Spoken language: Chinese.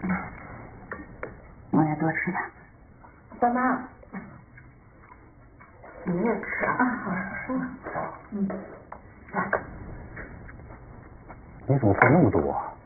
我也多吃点。 爸妈，你也吃啊？ 你怎么放那么多啊？